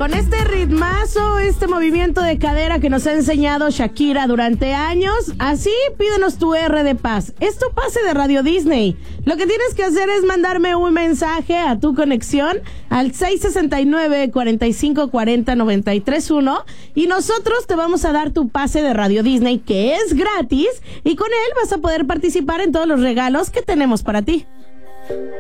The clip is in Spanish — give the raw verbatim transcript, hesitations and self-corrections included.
Con este ritmazo, este movimiento de cadera que nos ha enseñado Shakira durante años, así pídenos tu R de paz. Es tu pase de Radio Disney. Lo que tienes que hacer es mandarme un mensaje a tu conexión al seis sesenta y nueve, cuarenta y cinco cuarenta, noventa y tres uno y nosotros te vamos a dar tu pase de Radio Disney, que es gratis, y con él vas a poder participar en todos los regalos que tenemos para ti.